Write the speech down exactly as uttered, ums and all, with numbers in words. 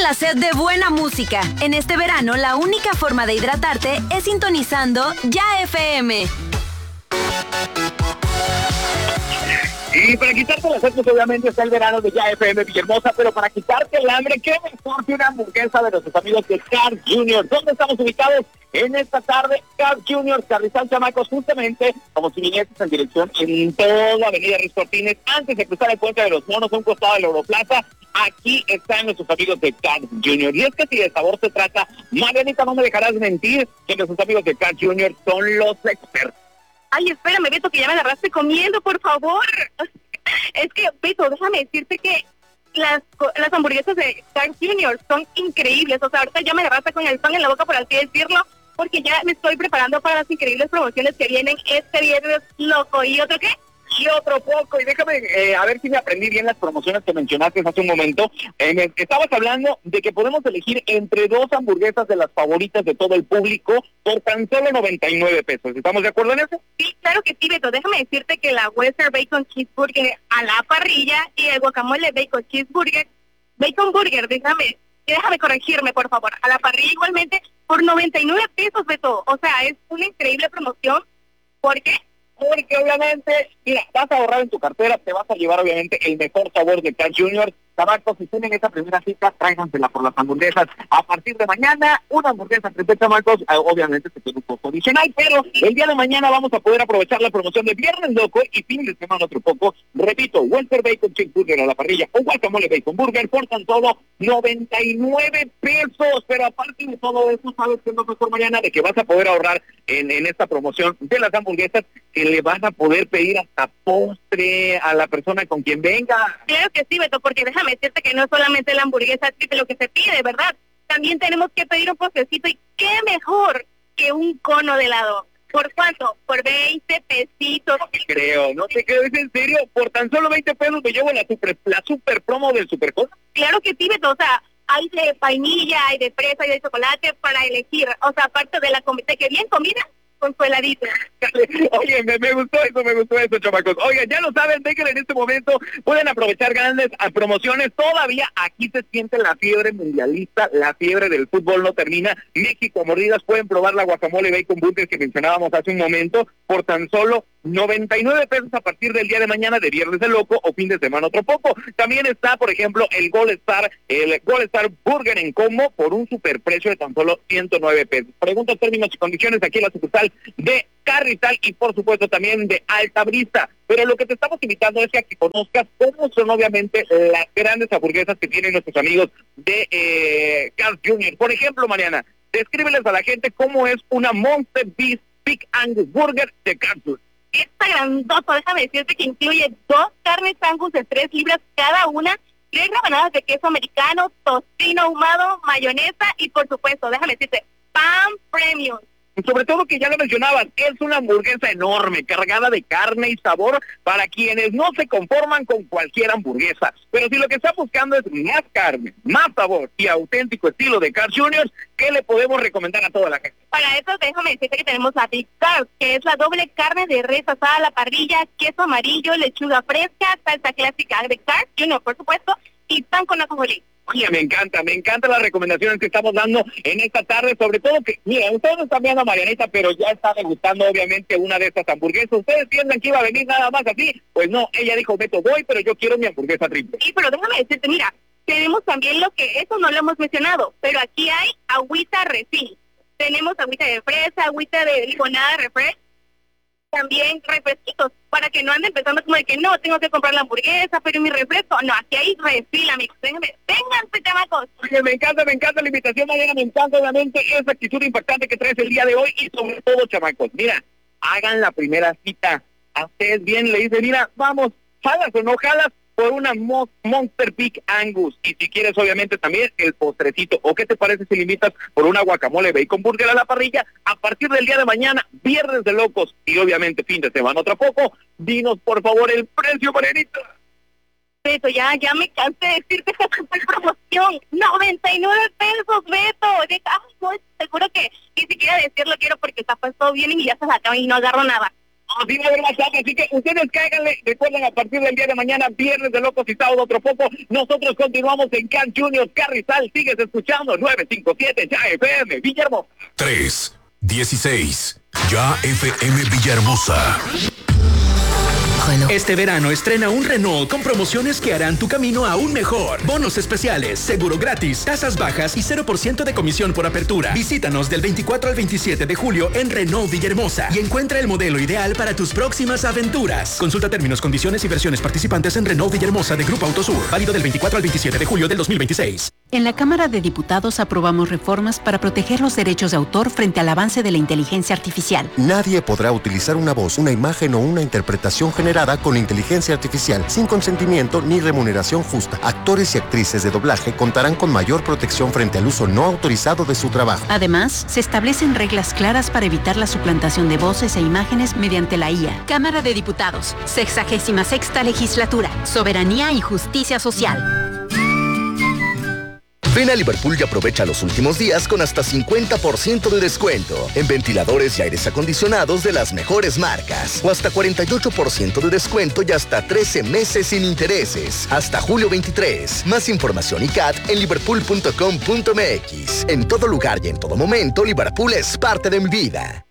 la sed de buena música. En este verano, la única forma de hidratarte es sintonizando Ya F M. Y para quitarte la sed, pues obviamente está el verano de Ya F M Villahermosa, pero para quitarte el hambre, qué mejor que una hamburguesa de nuestros amigos de Carl's junior ¿Dónde estamos ubicados en esta tarde? Carl's junior, Carrizal, chamacos, justamente como si vinieses en dirección en toda la avenida Ruiz Cortines, antes de cruzar el puente de los Monos, a un costado de la Europlaza. Aquí están nuestros amigos de Carl's junior Y es que si de sabor se trata, Marianita, no me dejarás mentir que nuestros amigos de Carl's junior son los expertos. Ay, espérame, Beto, que ya me agarraste comiendo, por favor. Es que, Beto, déjame decirte que las las hamburguesas de Carl's junior son increíbles. O sea, ahorita ya me agarraste con el pan en la boca, por así decirlo, porque ya me estoy preparando para las increíbles promociones que vienen este viernes, loco. ¿Y otro qué? Y otro poco, y déjame eh, a ver si me aprendí bien las promociones que mencionaste hace un momento. Eh, me, estabas hablando de que podemos elegir entre dos hamburguesas de las favoritas de todo el público por tan solo noventa y nueve pesos. ¿Estamos de acuerdo en eso? Sí, claro que sí, Beto. Déjame decirte que la Western Bacon Cheeseburger a la parrilla y el guacamole Bacon Cheeseburger, Bacon Burger, déjame, déjame corregirme, por favor, a la parrilla igualmente por noventa y nueve pesos, Beto. O sea, es una increíble promoción. ¿Por qué? Porque obviamente, mira, vas a ahorrar en tu cartera, te vas a llevar obviamente el mejor sabor de Carl's junior Chamacos, si tienen esa primera cita, tráigansela por las hamburguesas. A partir de mañana, una hamburguesa triple, chamacos, obviamente se tiene un costo adicional, pero el día de mañana vamos a poder aprovechar la promoción de Viernes Loco y fin de semana otro poco. Repito, Western Bacon Cheeseburger a la parrilla o Guacamole Bacon Burger por tan solo noventa y nueve pesos. Pero aparte de todo eso, ¿sabes qué es lo mejor, mañana? De que vas a poder ahorrar en, en esta promoción de las hamburguesas, que le van a poder pedir hasta postre a la persona con quien venga. Claro que sí, Beto, porque déjame decirte que no es solamente la hamburguesa triple lo que se pide, ¿verdad? También tenemos que pedir un postrecito, y qué mejor que un cono de helado. ¿Por cuánto? Por veinte pesitos. No te creo, no te creo, ¿es en serio? ¿Por tan solo veinte pesos me llevo la super, la super promo del Supercono? Claro que sí, Beto, o sea, hay de vainilla, hay de fresa, hay de chocolate para elegir. O sea, aparte de la comida, que bien comida, con su heladito. Oye, me, me gustó eso, me gustó eso, chamacos. Oigan, ya lo saben, de que en este momento pueden aprovechar grandes promociones. Todavía aquí se siente la fiebre mundialista, la fiebre del fútbol no termina. México a mordidas, pueden probar la guacamole Bacon Burger que mencionábamos hace un momento por tan solo noventa y nueve pesos a partir del día de mañana, de Viernes de Loco o fin de semana otro poco. También está, por ejemplo, el Gold Star, el Gold Star Burger en combo por un superprecio de tan solo ciento nueve pesos. Preguntas, términos y condiciones aquí en la sucursal de Carrizal y por supuesto también de Altabrista. Pero lo que te estamos invitando es que aquí conozcas cómo son obviamente las grandes hamburguesas que tienen nuestros amigos de eh, Carl's junior Por ejemplo, Mariana, descríbeles a la gente cómo es una Monster Beef Big Angus Burger de Carl's junior Esta grandota, déjame decirte que incluye dos carnes Angus de tres libras cada una, tres rebanadas de queso americano, tocino ahumado, mayonesa y por supuesto, déjame decirte, pan premium. Y sobre todo que ya lo mencionabas, es una hamburguesa enorme, cargada de carne y sabor para quienes no se conforman con cualquier hamburguesa. Pero si lo que están buscando es más carne, más sabor y auténtico estilo de Carl's junior, ¿qué le podemos recomendar a toda la gente? Para eso déjame decirte que tenemos la Big Carl, que es la doble carne de res asada a la parrilla, queso amarillo, lechuga fresca, salsa clásica de Carl's junior, por supuesto, y pan con ajonjolí. Oye, me encanta, me encantan las recomendaciones que estamos dando en esta tarde, sobre todo que, mira, ustedes están viendo a Marianita, pero ya está degustando obviamente una de estas hamburguesas. ¿Ustedes piensan que iba a venir nada más así? Pues no, ella dijo, Beto, voy, pero yo quiero mi hamburguesa triple. Sí, pero déjame decirte, mira, tenemos también lo que, eso no lo hemos mencionado, pero aquí hay agüita refil. Tenemos agüita de fresa, agüita de limonada refresh, también refresquitos, para que no anden pensando como de que no, tengo que comprar la hamburguesa, pero mi refresco, no, aquí hay refil, amigos, vénganse, vénganse, chamacos. Oye, me encanta, me encanta la invitación, Mariana, me encanta obviamente esa actitud impactante que traes el día de hoy y sobre todo, chamacos, mira, hagan la primera cita, a ustedes bien le dicen, mira, vamos, jalas o no jalas, por una Mo Monster Big Angus, y si quieres obviamente también el postrecito, o qué te parece si le invitas por una guacamole Bacon Burger a la parrilla, a partir del día de mañana, Viernes de Locos, y obviamente fin de semana otro poco. Dinos por favor el precio, Marianita. Beto, ya, ya me cansé de decirte que esta promoción, noventa y nueve pesos, Beto, de, ay, no, seguro que ni siquiera decirlo quiero porque está puesto bien y ya se la acaban y no agarro nada. sí va a haber WhatsApp, así que ustedes cáiganle. Recuerden, a partir del día de mañana, viernes de locos y sábado otro poco, nosotros continuamos en Camp Junior Carrizal. Sigues escuchando nueve cinco siete Ya F M Villahermosa. tres dieciséis Ya F M Villahermosa. Este verano estrena un Renault con promociones que harán tu camino aún mejor. Bonos especiales, seguro gratis, tasas bajas y cero por ciento de comisión por apertura. Visítanos del veinticuatro al veintisiete de julio en Renault Villahermosa y encuentra el modelo ideal para tus próximas aventuras. Consulta términos, condiciones y versiones participantes en Renault Villahermosa de Grupo Autosur. Válido del veinticuatro al veintisiete de julio del dos mil veintiséis. En la Cámara de Diputados aprobamos reformas para proteger los derechos de autor frente al avance de la inteligencia artificial. Nadie podrá utilizar una voz, una imagen o una interpretación generada con inteligencia artificial sin consentimiento ni remuneración justa. Actores y actrices de doblaje contarán con mayor protección frente al uso no autorizado de su trabajo. Además, se establecen reglas claras para evitar la suplantación de voces e imágenes mediante la I A. Cámara de Diputados, sexagésima sexta legislatura, soberanía y justicia social. Ven a Liverpool y aprovecha los últimos días con hasta cincuenta por ciento de descuento en ventiladores y aires acondicionados de las mejores marcas. O hasta cuarenta y ocho por ciento de descuento y hasta trece meses sin intereses. Hasta julio veintitrés. Más información y C A T en liverpool punto com punto m x. En todo lugar y en todo momento, Liverpool es parte de mi vida.